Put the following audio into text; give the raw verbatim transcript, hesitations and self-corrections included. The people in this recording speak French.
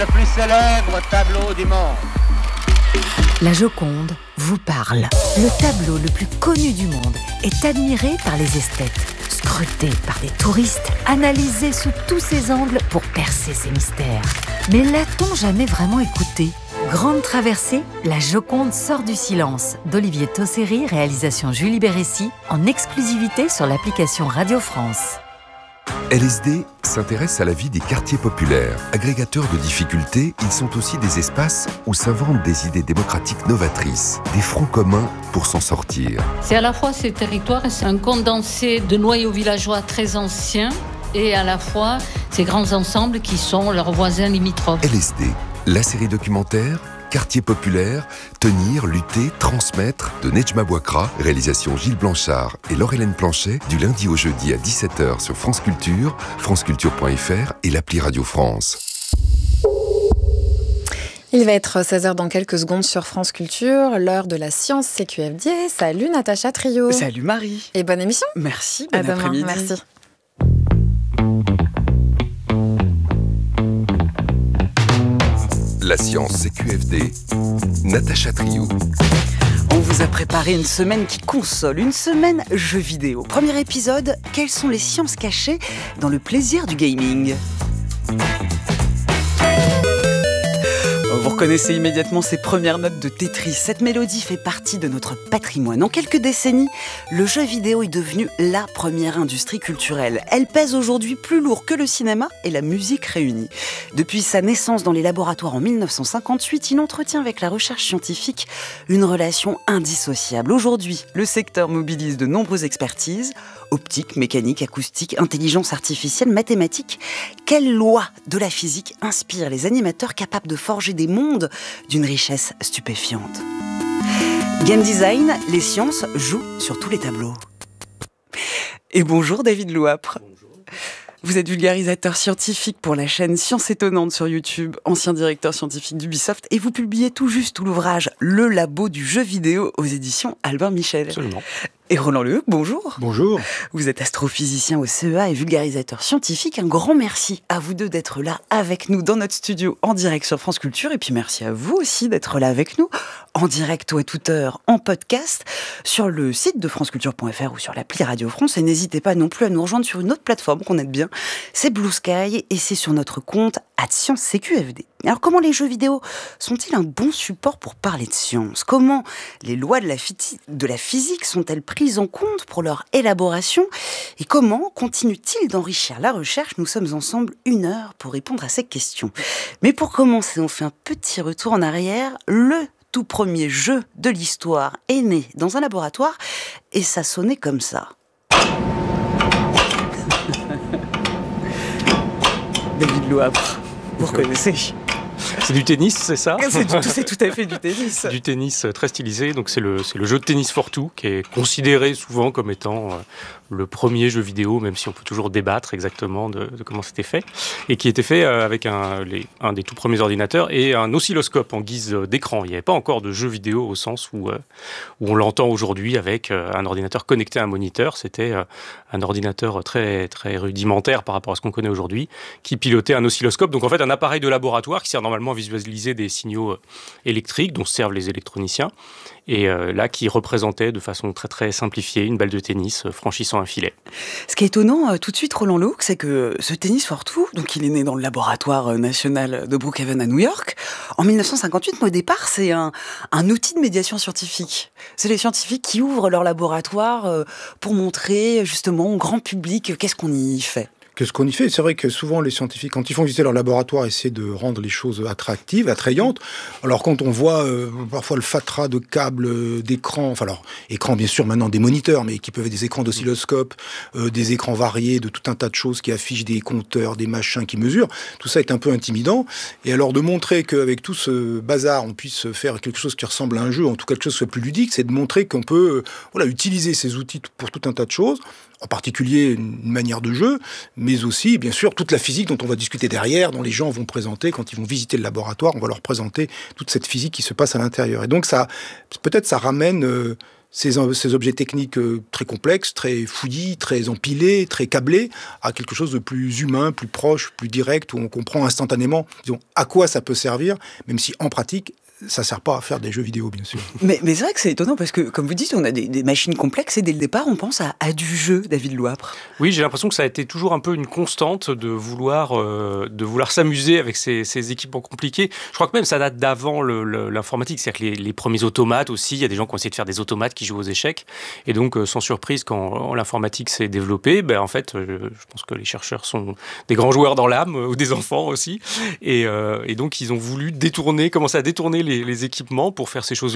Le plus célèbre tableau du monde. La Joconde vous parle. Le tableau le plus connu du monde est admiré par les esthètes, scruté par des touristes, analysé sous tous ses angles pour percer ses mystères. Mais l'a-t-on jamais vraiment écouté ? Grande traversée, La Joconde sort du silence d'Olivier Tosseri, réalisation Julie Bérécy, en exclusivité sur l'application Radio France. L S D s'intéresse à la vie des quartiers populaires. Agrégateurs de difficultés, ils sont aussi des espaces où s'inventent des idées démocratiques novatrices, des fronts communs pour s'en sortir. C'est à la fois ces territoires, c'est un condensé de noyaux villageois très anciens, et à la fois ces grands ensembles qui sont leurs voisins limitrophes. L S D, la série documentaire Quartier populaire, tenir, lutter, transmettre de Nejma Bouakra, réalisation Gilles Blanchard et Laure-Hélène Planchet, du lundi au jeudi à dix-sept heures sur France Culture, franceculture point f r et l'appli Radio France. Il va être seize heures dans quelques secondes sur France Culture, l'heure de la science C Q F D. Salut Natacha Trio. Salut Marie. Et bonne émission. Merci, bon à demain. après-midi. Merci. La science C Q F D, Natacha Trio. On vous a préparé une semaine qui console, une semaine jeux vidéo. Premier épisode, quelles sont les sciences cachées dans le plaisir du gaming ? Vous reconnaissez immédiatement ces premières notes de Tetris. Cette mélodie fait partie de notre patrimoine. En quelques décennies, le jeu vidéo est devenu la première industrie culturelle. Elle pèse aujourd'hui plus lourd que le cinéma et la musique réunis. Depuis sa naissance dans les laboratoires en dix-neuf cent cinquante-huit, il entretient avec la recherche scientifique une relation indissociable. Aujourd'hui, le secteur mobilise de nombreuses expertises, optique, mécanique, acoustique, intelligence artificielle, mathématiques. Quelle loi de la physique inspire les animateurs capables de forger des mondes d'une richesse stupéfiante ? Game design, les sciences jouent sur tous les tableaux. Et bonjour David Louapre. Bonjour. Vous êtes vulgarisateur scientifique pour la chaîne Science Étonnante sur YouTube, ancien directeur scientifique d'Ubisoft, et vous publiez tout juste tout l'ouvrage Le Labo du jeu vidéo aux éditions Albin Michel. Absolument. Et Roland Leheucq, bonjour. Bonjour. Vous êtes astrophysicien au C E A et vulgarisateur scientifique. Un grand merci à vous deux d'être là avec nous dans notre studio en direct sur France Culture. Et puis merci à vous aussi d'être là avec nous en direct ou à toute heure en podcast sur le site de franceculture point f r ou sur l'appli Radio France. Et n'hésitez pas non plus à nous rejoindre sur une autre plateforme qu'on aide bien. C'est Blue Sky et c'est sur notre compte arobase science C Q F D. Alors comment les jeux vidéo sont-ils un bon support pour parler de science ? Comment les lois de la, physi- de la physique sont-elles prises en compte pour leur élaboration ? Et comment continuent-ils d'enrichir la recherche ? Nous sommes ensemble une heure pour répondre à ces questions. Mais pour commencer, on fait un petit retour en arrière. Le tout premier jeu de l'histoire est né dans un laboratoire et ça sonnait comme ça. David Louapre, vous reconnaissez ? C'est du tennis, c'est ça ? c'est, du, c'est tout à fait du tennis. C'est du tennis très stylisé. Donc c'est le, c'est le jeu de tennis for two qui est considéré souvent comme étant euh, le premier jeu vidéo, même si on peut toujours débattre exactement de, de comment c'était fait, et qui était fait euh, avec un, les, un des tout premiers ordinateurs et un oscilloscope en guise d'écran. Il n'y avait pas encore de jeu vidéo au sens où, euh, où on l'entend aujourd'hui avec euh, un ordinateur connecté à un moniteur. C'était euh, un ordinateur très, très rudimentaire par rapport à ce qu'on connaît aujourd'hui, qui pilotait un oscilloscope. Donc en fait un appareil de laboratoire qui sert normalement à visualiser des signaux électriques dont servent les électroniciens, et euh, là qui représentait de façon très très simplifiée une balle de tennis euh, franchissant un filet. Ce qui est étonnant euh, tout de suite, Roland Leheucq, c'est que ce tennis for two, donc il est né dans le laboratoire national de Brookhaven à New York en dix-neuf cent cinquante-huit, mais au départ c'est un, un outil de médiation scientifique. C'est les scientifiques qui ouvrent leur laboratoire euh, pour montrer justement au grand public qu'est-ce qu'on y fait. Qu'est-ce qu'on y fait ? C'est vrai que souvent les scientifiques, quand ils font visiter leur laboratoire, essaient de rendre les choses attractives, attrayantes. Alors quand on voit euh, parfois le fatras de câbles, euh, d'écrans, enfin alors écrans bien sûr maintenant des moniteurs, mais qui peuvent être des écrans d'oscilloscope, euh, des écrans variés de tout un tas de choses qui affichent des compteurs, des machins qui mesurent, tout ça est un peu intimidant. Et alors de montrer qu'avec tout ce bazar, on puisse faire quelque chose qui ressemble à un jeu, en tout cas quelque chose qui soit plus ludique, c'est de montrer qu'on peut euh, voilà, utiliser ces outils pour tout un tas de choses. En particulier une manière de jeu, mais aussi, bien sûr, toute la physique dont on va discuter derrière, dont les gens vont présenter, quand ils vont visiter le laboratoire, on va leur présenter toute cette physique qui se passe à l'intérieur. Et donc, ça, peut-être ça ramène euh, ces, ces objets techniques très complexes, très fouillis, très empilés, très câblés, à quelque chose de plus humain, plus proche, plus direct, où on comprend instantanément, disons, à quoi ça peut servir, même si en pratique, ça ne sert pas à faire des jeux vidéo, bien sûr. Mais, mais c'est vrai que c'est étonnant parce que, comme vous dites, on a des, des machines complexes et dès le départ, on pense à, à du jeu, David Louapre. Oui, j'ai l'impression que ça a été toujours un peu une constante de vouloir, euh, de vouloir s'amuser avec ces, ces équipements compliqués. Je crois que même ça date d'avant le, le, l'informatique, c'est-à-dire que les, les premiers automates aussi, il y a des gens qui ont essayé de faire des automates qui jouent aux échecs. Et donc, euh, sans surprise, quand l'informatique s'est développée, ben, en fait, euh, je pense que les chercheurs sont des grands joueurs dans l'âme, ou des enfants aussi. Et, euh, et donc, ils ont voulu détourner, commencer à détourner les, les équipements pour faire ces choses